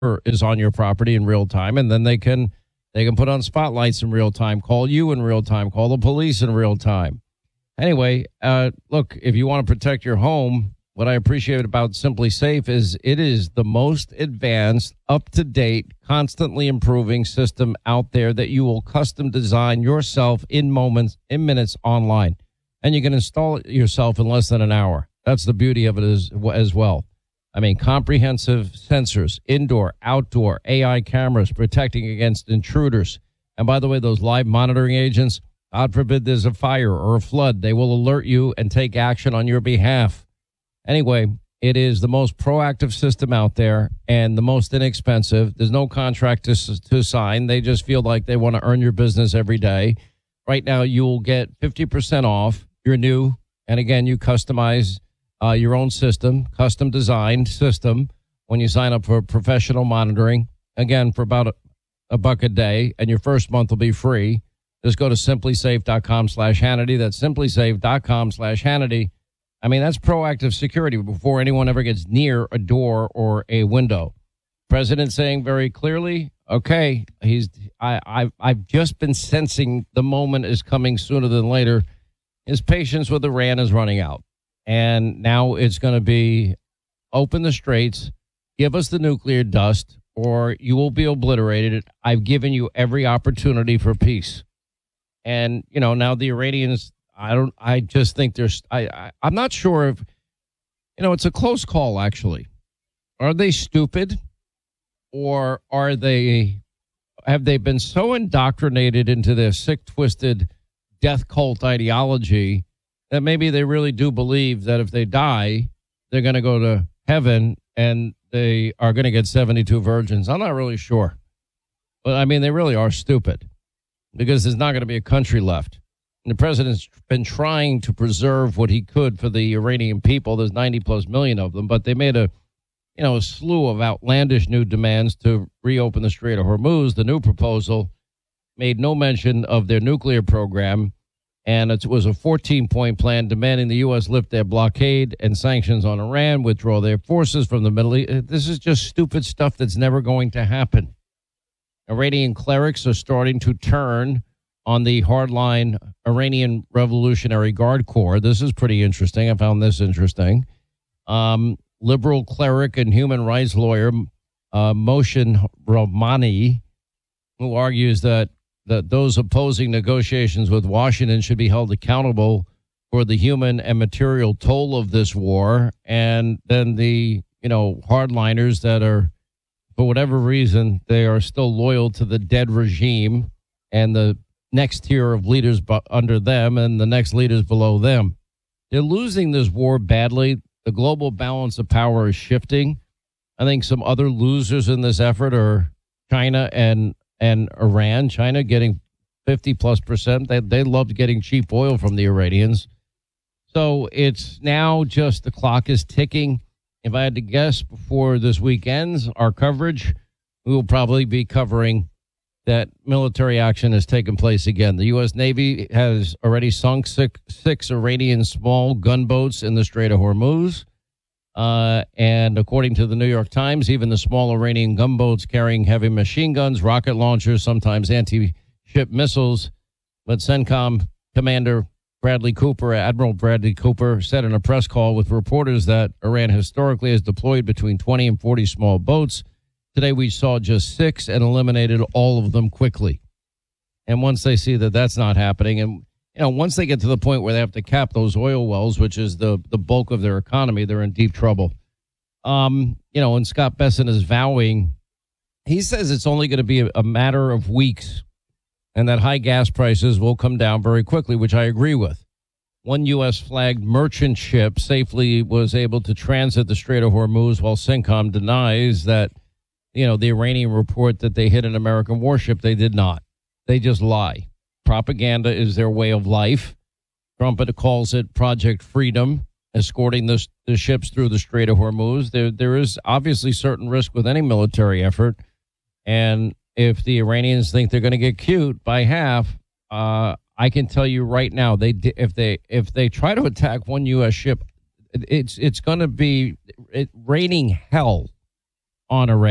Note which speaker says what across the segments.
Speaker 1: is on your property in real time, and then they can put on spotlights in real time, call you in real time, call the police in real time. Anyway, look, if you want to protect your home, what I appreciate about Simply Safe is it is the most advanced, up-to-date, constantly improving system out there that you will custom design yourself in minutes online. And you can install it yourself in less than an hour. That's the beauty of it as well. I mean, comprehensive sensors, indoor, outdoor, AI cameras protecting against intruders. And by the way, those live monitoring agents, God forbid there's a fire or a flood, they will alert you and take action on your behalf. Anyway, it is the most proactive system out there and the most inexpensive. There's no contract to sign. They just feel like they want to earn your business every day. Right now, you will get 50% off your new, and again, you customize your own system, custom designed system when you sign up for professional monitoring. Again, for about a buck a day, and your first month will be free. Just go to simplysafe.com/Hannity. That's simplysafe.com/Hannity. I mean, that's proactive security before anyone ever gets near a door or a window. President saying very clearly, okay, I've just been sensing the moment is coming sooner than later. His patience with Iran is running out. And now it's going to be open the straits, give us the nuclear dust, or you will be obliterated. I've given you every opportunity for peace. And, you know, now the Iranians, I just think I'm not sure if, you know, it's a close call, actually. Are they stupid, or have they been so indoctrinated into their sick, twisted death cult ideology that maybe they really do believe that if they die, they're going to go to heaven and they are going to get 72 virgins? I'm not really sure. But, I mean, they really are stupid because there's not going to be a country left. And the president's been trying to preserve what he could for the Iranian people. There's 90-plus million of them, but they made a slew of outlandish new demands to reopen the Strait of Hormuz. The new proposal made no mention of their nuclear program, and it was a 14-point plan demanding the U.S. lift their blockade and sanctions on Iran, withdraw their forces from the Middle East. This is just stupid stuff that's never going to happen. Iranian clerics are starting to turn on the hardline Iranian Revolutionary Guard Corps. This is pretty interesting. I found this interesting. Liberal cleric and human rights lawyer Mohsen Rahmani, who argues that those opposing negotiations with Washington should be held accountable for the human and material toll of this war. And then the, hardliners that are, for whatever reason, they are still loyal to the dead regime and the next tier of leaders under them and the next leaders below them. They're losing this war badly. The global balance of power is shifting. I think some other losers in this effort are China and Iran. China getting 50+%. They loved getting cheap oil from the Iranians. So it's now just the clock is ticking. If I had to guess before this week ends, our coverage, we will probably be covering that military action has taken place again. The U.S. Navy has already sunk six Iranian small gunboats in the Strait of Hormuz. And according to the New York Times, even the small Iranian gunboats carrying heavy machine guns, rocket launchers, sometimes anti-ship missiles. But CENTCOM Commander Admiral Bradley Cooper, said in a press call with reporters that Iran historically has deployed between 20 and 40 small boats. Today we saw just 6 and eliminated all of them quickly. And once they see that that's not happening, and once they get to the point where they have to cap those oil wells, which is the bulk of their economy, they're in deep trouble. And Scott Bessent is vowing, he says it's only going to be a matter of weeks and that high gas prices will come down very quickly, which I agree with. One U.S. flagged merchant ship safely was able to transit the Strait of Hormuz, while CENTCOM denies that, the Iranian report that they hit an American warship. They did not. They just lie. Propaganda is their way of life. Trump calls it Project Freedom, escorting the ships through the Strait of Hormuz. There is obviously certain risk with any military effort. And if the Iranians think they're going to get cute by half, I can tell you right now, if they try to attack one U.S. ship, it's going to be raining hell on Iran.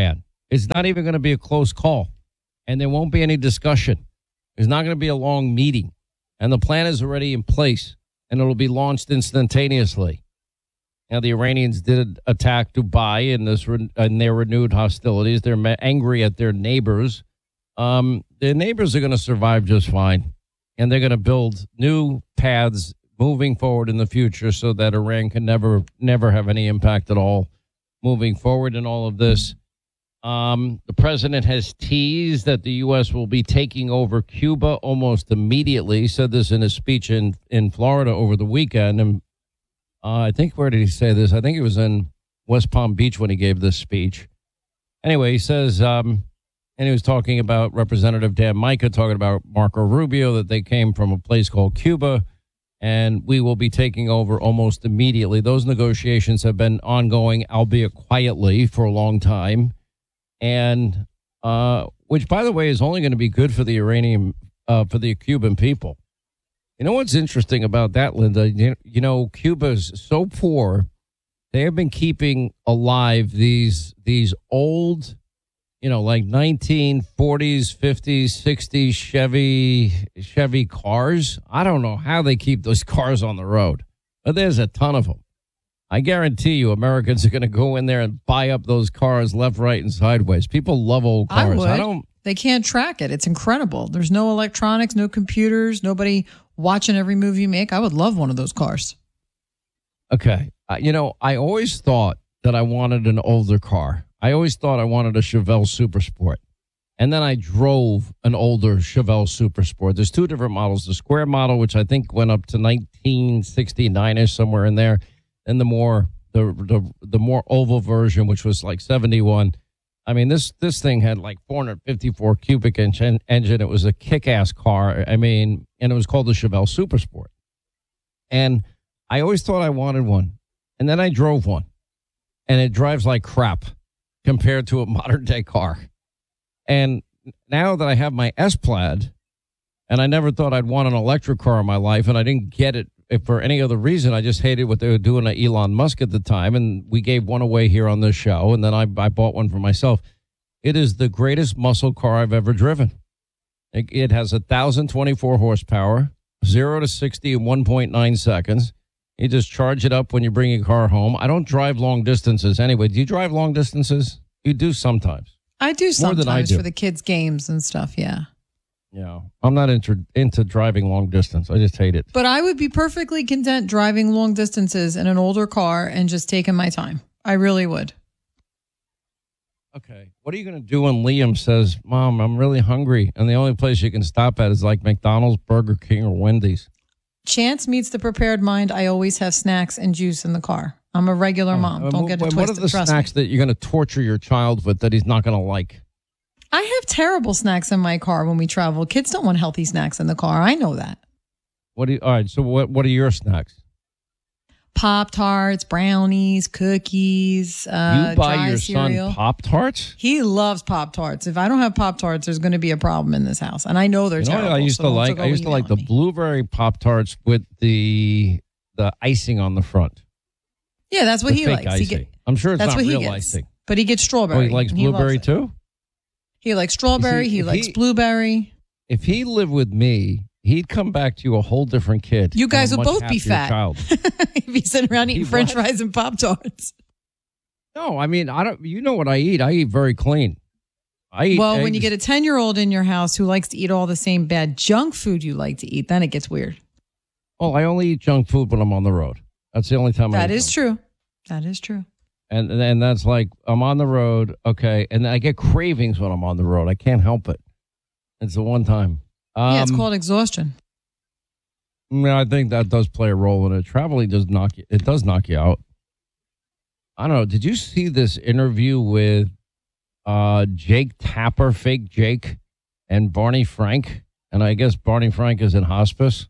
Speaker 1: It's not even going to be a close call, and there won't be any discussion. There's not going to be a long meeting, and the plan is already in place, and it'll be launched instantaneously. Now, the Iranians did attack Dubai in their renewed hostilities. They're angry at their neighbors. Their neighbors are going to survive just fine, and they're going to build new paths moving forward in the future so that Iran can never have any impact at all moving forward in all of this. The president has teased that the U.S. will be taking over Cuba almost immediately. He said this in a speech in Florida over the weekend. And I think, where did he say this? I think it was in West Palm Beach when he gave this speech. Anyway, he says, and he was talking about Representative Dan Mica, talking about Marco Rubio, that they came from a place called Cuba, and we will be taking over almost immediately. Those negotiations have been ongoing, albeit quietly, for a long time. And which, by the way, is only going to be good for the for the Cuban people. You know what's interesting about that, Linda? You know, Cuba's so poor. They have been keeping alive these old, like 1940s, 50s, 60s Chevy cars. I don't know how they keep those cars on the road, but there's a ton of them. I guarantee you Americans are going to go in there and buy up those cars left, right, and sideways. People love old cars.
Speaker 2: I would. They can't track it. It's incredible. There's no electronics, no computers, nobody watching every move you make. I would love one of those cars.
Speaker 1: Okay. I always thought that I wanted an older car. I always thought I wanted a Chevelle Super Sport. And then I drove an older Chevelle Super Sport. There's two different models. The square model, which I think went up to 1969-ish, somewhere in there. And the more oval version, which was like 71. I mean, this thing had like 454 cubic inch engine. It was a kick-ass car. I mean, and it was called the Chevelle Super Sport. And I always thought I wanted one. And then I drove one. And it drives like crap compared to a modern day car. And now that I have my S-Plaid, and I never thought I'd want an electric car in my life, and I didn't get it for any other reason. I just hated what they were doing to Elon Musk at the time, and we gave one away here on this show, and then I bought one for myself. It is the greatest muscle car I've ever driven. It has 1,024 horsepower, 0 to 60 in 1.9 seconds. You just charge it up when you bring your car home. I don't drive long distances anyway. Do you drive long distances? You do sometimes.
Speaker 2: I do sometimes for the kids' games and stuff, yeah.
Speaker 1: Yeah, I'm not into driving long distance. I just hate it.
Speaker 2: But I would be perfectly content driving long distances in an older car and just taking my time. I really would.
Speaker 1: Okay. What are you going to do when Liam says, Mom, I'm really hungry, and the only place you can stop at is like McDonald's, Burger King, or Wendy's?
Speaker 2: Chance meets the prepared mind. I always have snacks and juice in the car. I'm a regular mom. Don't get it twisted.
Speaker 1: What are the snacks that you're going to torture your child with that he's not going to like?
Speaker 2: I have terrible snacks in my car when we travel. Kids don't want healthy snacks in the car. I know that.
Speaker 1: All right, so what are your snacks?
Speaker 2: Pop-Tarts, brownies, cookies,
Speaker 1: you buy your
Speaker 2: cereal.
Speaker 1: Son Pop-Tarts?
Speaker 2: He loves Pop-Tarts. If I don't have Pop-Tarts, there's going to be a problem in this house. And I know they're terrible.
Speaker 1: I used to like the blueberry Pop-Tarts with the icing on the front.
Speaker 2: Yeah, that's what he likes.
Speaker 1: I'm sure it's not real icing.
Speaker 2: But he gets strawberry.
Speaker 1: Oh, he likes blueberry too?
Speaker 2: He likes strawberry. He likes blueberry.
Speaker 1: If he lived with me, he'd come back to you a whole different kid.
Speaker 2: You guys will both be fat. If he's sitting around eating French fries and Pop-Tarts.
Speaker 1: No, I mean, I don't. You know what I eat? I eat very clean. I eat eggs.
Speaker 2: When you get a 10-year-old in your house who likes to eat all the same bad junk food you like to eat, then it gets weird.
Speaker 1: Well, I only eat junk food when I'm on the road. That's the only time I eat.
Speaker 2: That is true. That is true.
Speaker 1: And that's like, I'm on the road, okay, and I get cravings when I'm on the road. I can't help it. It's the one time.
Speaker 2: Yeah, it's called exhaustion.
Speaker 1: I think that does play a role in it. Traveling does knock you out. I don't know. Did you see this interview with Jake Tapper, fake Jake, and Barney Frank? And I guess Barney Frank is in hospice.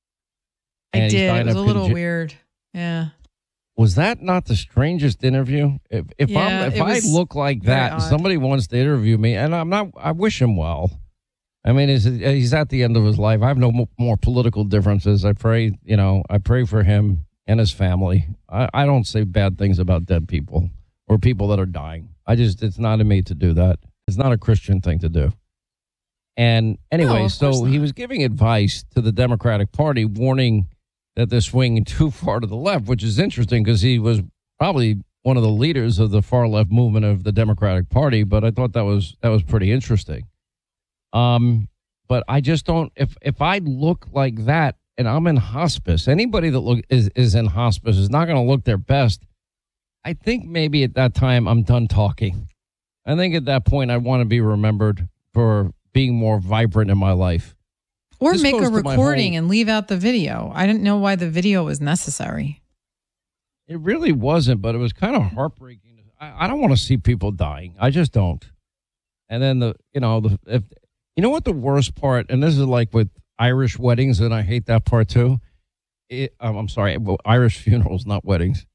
Speaker 2: I did. It was a little weird. Yeah.
Speaker 1: Was that not the strangest interview? If I look like that and somebody wants to interview me, and I wish him well. I mean, he's at the end of his life. I have no more political differences. I pray for him and his family. I don't say bad things about dead people or people that are dying. It's not in me to do that. It's not a Christian thing to do. And anyway,
Speaker 2: No, of course
Speaker 1: so he
Speaker 2: not.
Speaker 1: was giving advice to the Democratic Party, warning that they're swinging too far to the left, which is interesting because he was probably one of the leaders of the far left movement of the Democratic Party. But I thought that was pretty interesting. But I just don't. If I look like that and I'm in hospice, anybody that is in hospice is not going to look their best. I think maybe at that time I'm done talking. I think at that point I want to be remembered for being more vibrant in my life.
Speaker 2: Or
Speaker 1: This
Speaker 2: make
Speaker 1: goes
Speaker 2: a
Speaker 1: to my
Speaker 2: recording
Speaker 1: whole-
Speaker 2: and leave out the video. I didn't know why the video was necessary.
Speaker 1: It really wasn't, but it was kind of heartbreaking. I don't want to see people dying. I just don't. And then you know what the worst part, and this is like with Irish weddings, and I hate that part too. I'm sorry, Irish funerals, not weddings.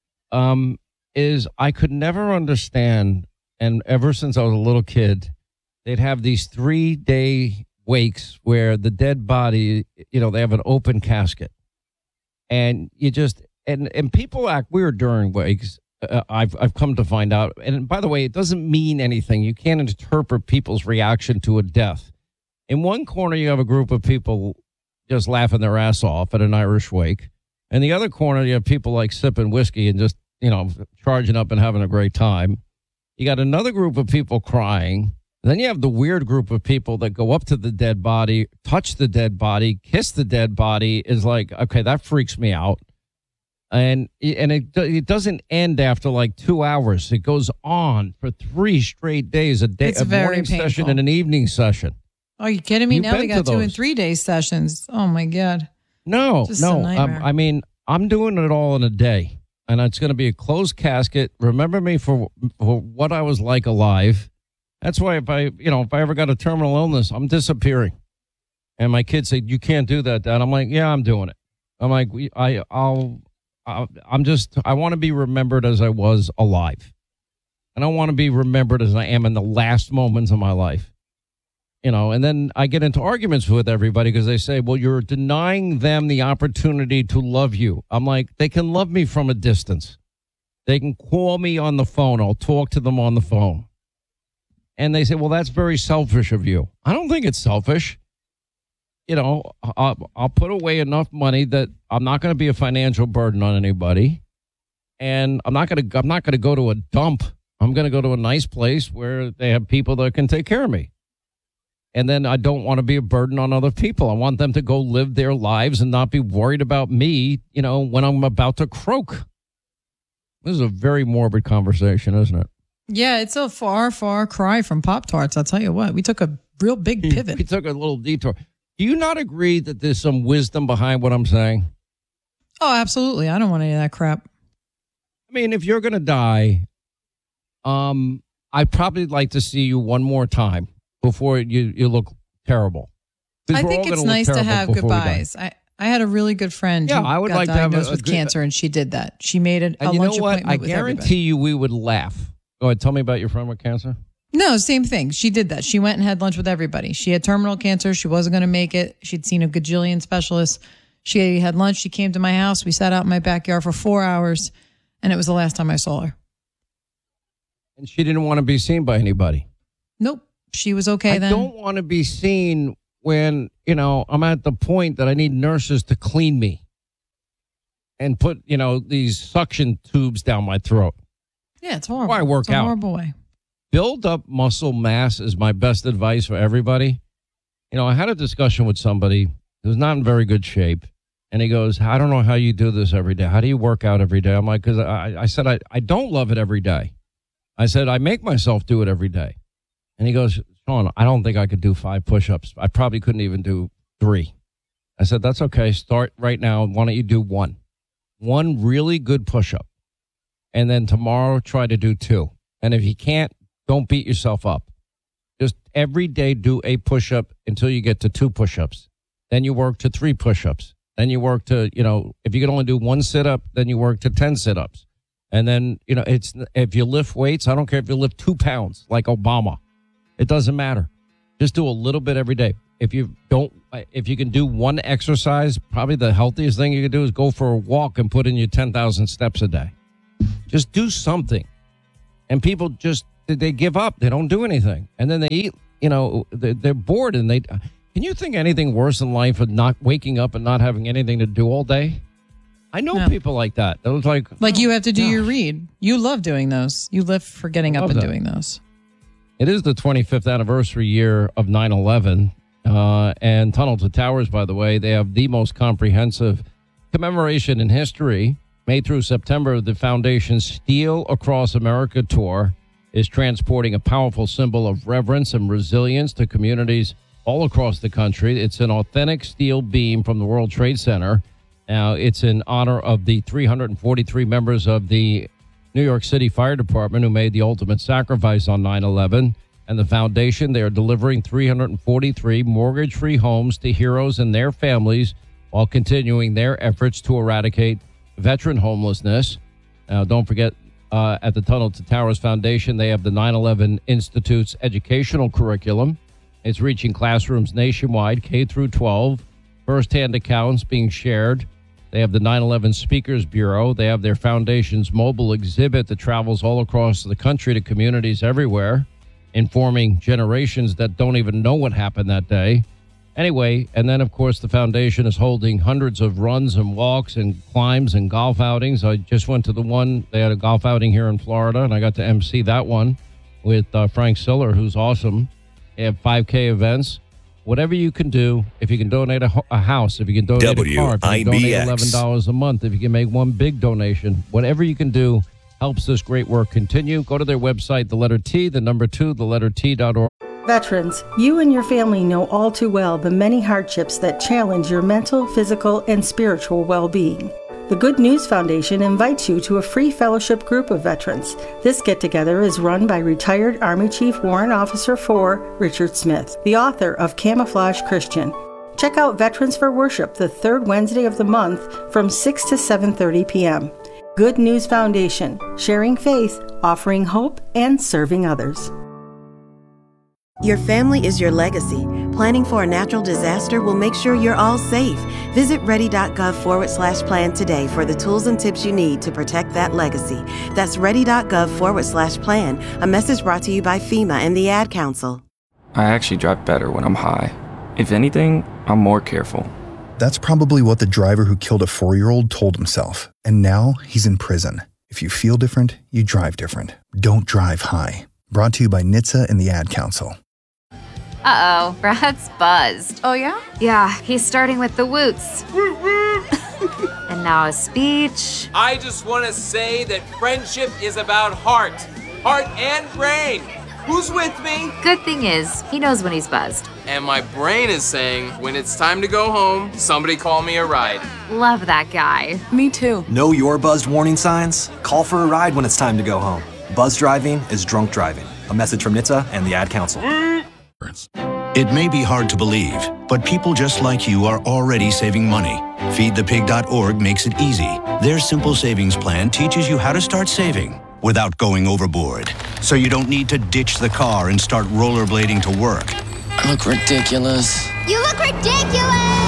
Speaker 1: Is I could never understand, and ever since I was a little kid, they'd have these 3-day wakes where the dead body, they have an open casket, and you just and people act weird during wakes. I've come to find out, and by the way, it doesn't mean anything. You can't interpret people's reaction to a death. In one corner, you have a group of people just laughing their ass off at an Irish wake. In the other corner, you have people like sipping whiskey and just, charging up and having a great time. You got another group of people crying. Then you have the weird group of people that go up to the dead body, touch the dead body, kiss the dead body. Is like, okay, that freaks me out. And it doesn't end after like 2 hours. It goes on for 3 straight days, a
Speaker 2: It's very
Speaker 1: morning session
Speaker 2: painful.
Speaker 1: and an evening session.
Speaker 2: Are you kidding me?
Speaker 1: You've
Speaker 2: Now they
Speaker 1: been to
Speaker 2: got 2 and
Speaker 1: those.
Speaker 2: 3 day sessions. Oh my God.
Speaker 1: No,
Speaker 2: Just a nightmare.
Speaker 1: I mean, I'm doing it all in a day, and it's going to be a closed casket. Remember me for what I was like alive. That's why if I ever got a terminal illness, I'm disappearing. And my kids say, "You can't do that, Dad." I'm like, "Yeah, I'm doing it." I'm like, I want to be remembered as I was alive. I don't want to be remembered as I am in the last moments of my life. And then I get into arguments with everybody because they say, well, you're denying them the opportunity to love you. I'm like, they can love me from a distance. They can call me on the phone. I'll talk to them on the phone. And they say, well, that's very selfish of you. I don't think it's selfish. I'll put away enough money that I'm not going to be a financial burden on anybody. And I'm not going to go to a dump. I'm going to go to a nice place where they have people that can take care of me. And then I don't want to be a burden on other people. I want them to go live their lives and not be worried about me, when I'm about to croak. This is a very morbid conversation, isn't it?
Speaker 2: Yeah, it's a far, far cry from Pop-Tarts. I'll tell you what. We took a real big pivot.
Speaker 1: We took a little detour. Do you not agree that there's some wisdom behind what I'm saying?
Speaker 2: Oh, absolutely. I don't want any of that crap.
Speaker 1: I mean, if you're going to die, I'd probably like to see you one more time before you look terrible. 'Cause
Speaker 2: I
Speaker 1: we're
Speaker 2: think
Speaker 1: all
Speaker 2: it's
Speaker 1: gonna look
Speaker 2: nice to
Speaker 1: terrible
Speaker 2: have
Speaker 1: before we die.
Speaker 2: goodbyes. I had a really good friend
Speaker 1: Yeah,
Speaker 2: who
Speaker 1: I would
Speaker 2: got
Speaker 1: like to have
Speaker 2: diagnosed
Speaker 1: a
Speaker 2: with
Speaker 1: good-
Speaker 2: cancer, and she did that. She made a
Speaker 1: And you
Speaker 2: lunch
Speaker 1: know what?
Speaker 2: appointment
Speaker 1: I
Speaker 2: with
Speaker 1: guarantee
Speaker 2: everybody.
Speaker 1: you we would laugh. Go ahead, tell me about your friend with cancer.
Speaker 2: No, same thing. She did that. She went and had lunch with everybody. She had terminal cancer. She wasn't going to make it. She'd seen a gajillion specialists. She had lunch. She came to my house. We sat out in my backyard for 4 hours, and it was the last time I saw her.
Speaker 1: And she didn't want to be seen by anybody.
Speaker 2: Nope. She was okay
Speaker 1: I
Speaker 2: then.
Speaker 1: don't want to be seen when, I'm at the point that I need nurses to clean me and put, these suction tubes down my throat.
Speaker 2: Yeah, it's horrible.
Speaker 1: Why work
Speaker 2: it's a
Speaker 1: out?
Speaker 2: horrible way.
Speaker 1: Build up muscle mass is my best advice for everybody. I had a discussion with somebody who's not in very good shape. And he goes, I don't know how you do this every day. How do you work out every day? I'm like, because I said, I don't love it every day. I said, I make myself do it every day. And he goes, Sean, I don't think I could do 5 push-ups. I probably couldn't even do 3. I said, that's okay. Start right now. Why don't you do 1? 1 really good push-up. And then tomorrow, try to do 2. And if you can't, don't beat yourself up. Just every day do a push-up until you get to 2 push-ups. Then you work to 3 push-ups. Then you work to, if you can only do 1 sit-up, then you work to 10 sit-ups. And then, it's if you lift weights, I don't care if you lift 2 pounds like Obama. It doesn't matter. Just do a little bit every day. If you can do 1 exercise, probably the healthiest thing you can do is go for a walk and put in your 10,000 steps a day. Just do something. And people just they give up. They don't do anything. And then they eat, they're bored. And can you think anything worse in life than not waking up and not having anything to do all day? I know people like that. It was like
Speaker 2: you have to do your read. You love doing those. You live for getting up and doing those.
Speaker 1: It is the 25th anniversary year of 9/11. And Tunnel to Towers, by the way, they have the most comprehensive commemoration in history. May through September, the foundation's Steel Across America tour is transporting a powerful symbol of reverence and resilience to communities all across the country. It's an authentic steel beam from the World Trade Center. Now, it's in honor of the 343 members of the New York City Fire Department who made the ultimate sacrifice on 9/11. And the foundation, they are delivering 343 mortgage-free homes to heroes and their families while continuing their efforts to eradicate veteran homelessness. Now, don't forget, at the Tunnel to Towers Foundation, they have the 9/11 Institute's educational curriculum. It's reaching classrooms nationwide, K through 12, first-hand accounts being shared. They have the 9/11 Speakers Bureau. They have their foundation's mobile exhibit that travels all across the country to communities everywhere, informing generations that don't even know what happened that day. Anyway, and then, of course, the foundation is holding hundreds of runs and walks and climbs and golf outings. I just went to the one. They had a golf outing here in Florida, and I got to MC that one with Frank Siller, who's awesome. They have 5K events. Whatever you can do, if you can donate a house, if you can donate a car, if you can donate $11 a month, if you can make one big donation, whatever you can do helps this great work continue. Go to their website, the letter T, the number 2, the letter T.org.
Speaker 3: Veterans, you and your family know all too well the many hardships that challenge your mental, physical, and spiritual well-being. The Good News Foundation invites you to a free fellowship group of veterans. This get-together is run by retired Army Chief Warrant Officer 4, Richard Smith, the author of Camouflage Christian. Check out Veterans for Worship the third Wednesday of the month from 6 to 7:30 p.m. Good News Foundation, sharing faith, offering hope, and serving others.
Speaker 4: Your family is your legacy. Planning for a natural disaster will make sure you're all safe. Visit ready.gov/plan today for the tools and tips you need to protect that legacy. That's ready.gov/plan. A message brought to you by FEMA and the Ad Council.
Speaker 5: I actually drive better when I'm high. If anything, I'm more careful.
Speaker 6: That's probably what the driver who killed a 4-year-old told himself. And now he's in prison. If you feel different, you drive different. Don't drive high. Brought to you by NHTSA and the Ad Council.
Speaker 7: Uh-oh, Brad's buzzed.
Speaker 8: Oh, yeah?
Speaker 7: Yeah, he's starting with the woots. And now a speech.
Speaker 9: I just want to say that friendship is about heart and brain. Who's with me?
Speaker 7: Good thing is, he knows when he's buzzed.
Speaker 9: And my brain is saying, when it's time to go home, somebody call me a ride.
Speaker 7: Love that guy.
Speaker 8: Me too.
Speaker 10: Know your buzzed warning signs? Call for a ride when it's time to go home. Buzz driving is drunk driving. A message from NHTSA and the Ad Council.
Speaker 11: It may be hard to believe, but people just like you are already saving money. FeedThePig.org makes it easy. Their simple savings plan teaches you how to start saving without going overboard. So you don't need to ditch the car and start rollerblading to work.
Speaker 12: I look ridiculous.
Speaker 13: You look ridiculous!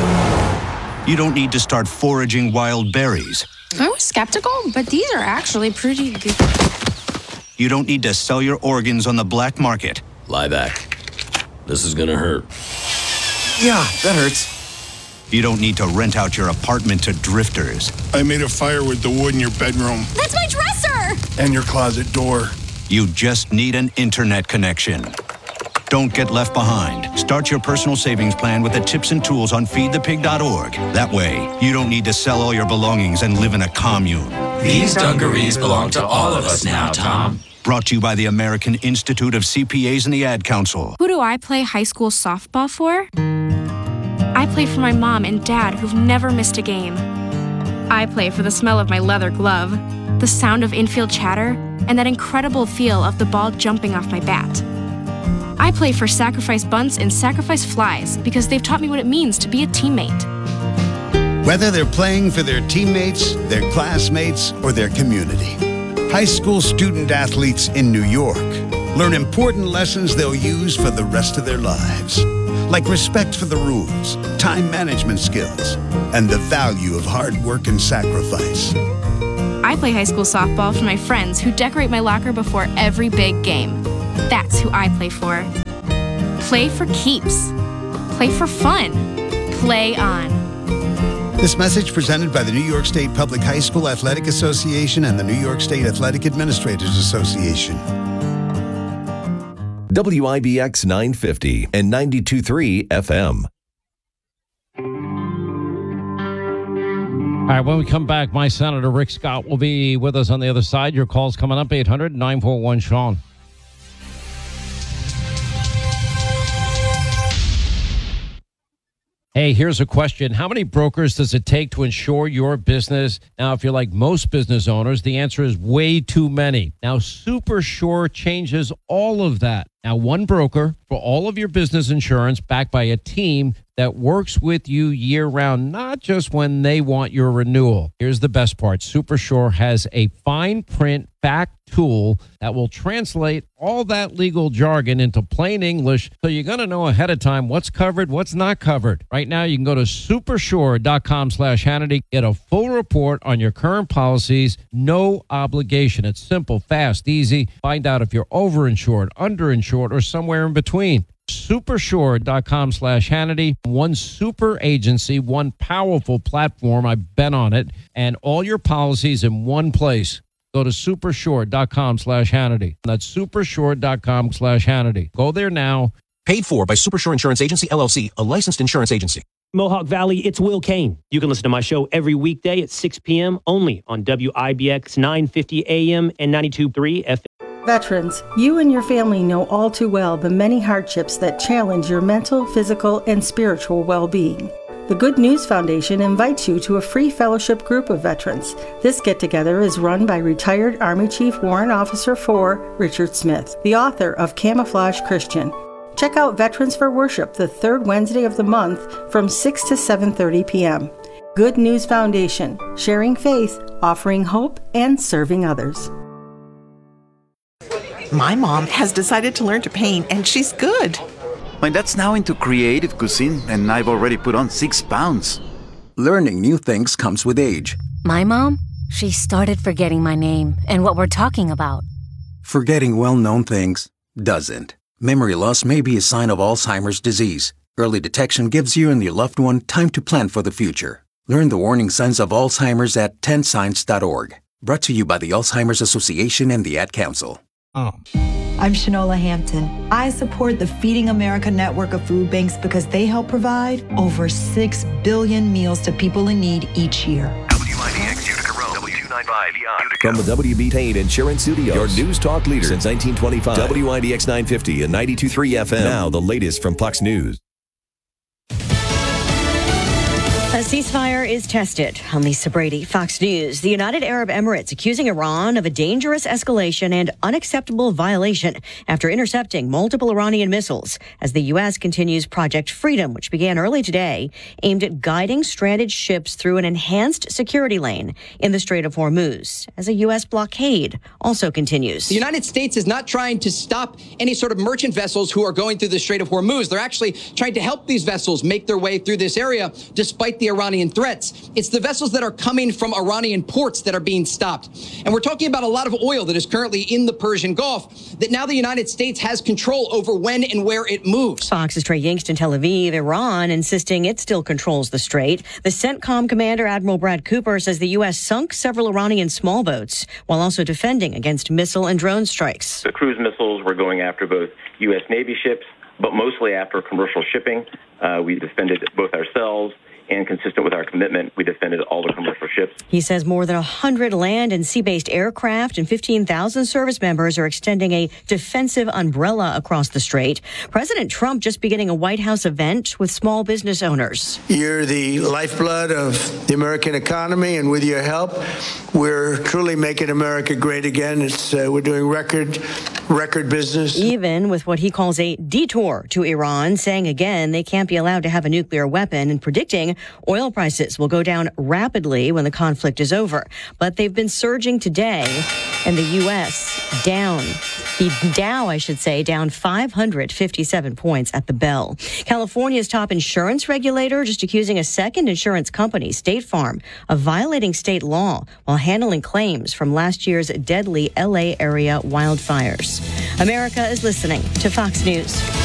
Speaker 11: You don't need to start foraging wild berries.
Speaker 14: I was skeptical, but these are actually pretty good.
Speaker 11: You don't need to sell your organs on the black market.
Speaker 12: Lie back. This is gonna hurt.
Speaker 10: Yeah, that hurts.
Speaker 11: You don't need to rent out your apartment to drifters.
Speaker 15: I made a fire with the wood in your bedroom.
Speaker 13: That's my dresser!
Speaker 15: And your closet door.
Speaker 11: You just need an internet connection. Don't get left behind. Start your personal savings plan with the tips and tools on feedthepig.org. That way, you don't need to sell all your belongings and live in a commune.
Speaker 12: These dungarees belong to all of us now, Tom.
Speaker 11: Brought to you by the American Institute of CPAs and the Ad Council.
Speaker 14: Who do I play high school softball for? I play for my mom and dad who've never missed a game. I play for the smell of my leather glove, the sound of infield chatter, and that incredible feel of the ball jumping off my bat. I play for Sacrifice Bunts and Sacrifice Flies because they've taught me what it means to be a teammate.
Speaker 16: Whether they're playing for their teammates, their classmates, or their community, high school student athletes in New York learn important lessons they'll use for the rest of their lives, like respect for the rules, time management skills, and the value of hard work and sacrifice.
Speaker 14: I play high school softball for my friends who decorate my locker before every big game. That's who I play for. Play for keeps. Play for fun. Play on.
Speaker 16: This message presented by the New York State Public High School Athletic Association and the New York State Athletic Administrators Association.
Speaker 8: WIBX 950 and 92.3 FM.
Speaker 1: All right, when we come back, my Senator Rick Scott will be with us on the other side. Your call's coming up, 800-941-SEAN. Hey, here's a question. How many brokers does it take to insure your business? Now, if you're like most business owners, the answer is way too many. Now, SuperSure changes all of that. Now, one broker for all of your business insurance backed by a team that works with you year-round, not just when they want your renewal. Here's the best part. SuperSure has a fine print fact tool that will translate all that legal jargon into plain English, so you're going to know ahead of time what's covered, what's not covered. Right now, you can go to supersure.com/Hannity, get a full report on your current policies, no obligation. It's simple, fast, easy. Find out if you're overinsured, underinsured, or somewhere in between. Supersure.com/Hannity. One super agency, one powerful platform. I've been on it, and all your policies in one place. Go to supersure.com/Hannity. That's supersure.com/Hannity. Go there now.
Speaker 17: Paid for by Supersure Insurance Agency, LLC, a licensed insurance agency.
Speaker 18: Mohawk Valley, it's Will Kane. You can listen to my show every weekday at 6 p.m. only on WIBX 950 AM and 92.3 FM.
Speaker 3: Veterans, you and your family know all too well the many hardships that challenge your mental, physical, and spiritual well-being. The Good News Foundation invites you to a free fellowship group of veterans. This get-together is run by retired Army Chief Warrant Officer 4 Richard Smith, the author of Camouflage Christian. Check out Veterans for Worship the third Wednesday of the month from 6 to 7:30 p.m. Good News Foundation, sharing faith, offering hope, and serving others.
Speaker 19: My mom has decided to learn to paint, and she's good.
Speaker 20: My dad's now into creative cuisine, and I've already put on 6 pounds.
Speaker 21: Learning new things comes with age.
Speaker 22: My mom, she started forgetting my name and what we're talking about.
Speaker 21: Forgetting well-known things doesn't. Memory loss may be a sign of Alzheimer's disease. Early detection gives you and your loved one time to plan for the future. Learn the warning signs of Alzheimer's at 10signs.org. Brought to you by the Alzheimer's Association and the Ad Council.
Speaker 23: I'm Shanola Hampton. I support the Feeding America network of food banks because they help provide over 6 billion meals to people in need each year.
Speaker 8: WIBX Utica Road, W295 From the WB Payne Insurance Studios, your news talk leader since 1925. WIBX 950 and 92.3 FM. Now the latest from Fox News.
Speaker 24: A ceasefire is tested. I'm Lisa Brady, Fox News. The United Arab Emirates accusing Iran of a dangerous escalation and unacceptable violation after intercepting multiple Iranian missiles as the U.S. continues Project Freedom, which began early today, aimed at guiding stranded ships through an enhanced security lane in the Strait of Hormuz, as a U.S. blockade also continues.
Speaker 25: The United States is not trying to stop any sort of merchant vessels who are going through the Strait of Hormuz. They're actually trying to help these vessels make their way through this area, despite the Iranian threats. It's the vessels that are coming from Iranian ports that are being stopped. And we're talking about a lot of oil that is currently in the Persian Gulf that now the United States has control over when and where it moves.
Speaker 24: Fox's Trey Yingst in Tel Aviv, Iran, insisting it still controls the strait. The CENTCOM commander, Admiral Brad Cooper, says the U.S. sunk several Iranian small boats while also defending against missile and drone strikes.
Speaker 26: The cruise missiles were going after both U.S. Navy ships, but mostly after commercial shipping. We defended both ourselves, and consistent with our commitment, we defended all the commercial ships.
Speaker 24: He says more than 100 land and sea-based aircraft and 15,000 service members are extending a defensive umbrella across the strait. President Trump just beginning a White House event with small business owners.
Speaker 27: You're the lifeblood of the American economy, and with your help, we're truly making America great again. We're doing record record business.
Speaker 24: Even with what he calls a detour to Iran, saying again they can't be allowed to have a nuclear weapon and predicting oil prices will go down rapidly when the conflict is over. But they've been surging today, and the U.S. down. The Dow, down 557 points at the bell. California's top insurance regulator just accusing a second insurance company, State Farm, of violating state law while handling claims from last year's deadly L.A. area wildfires. America is listening to Fox News.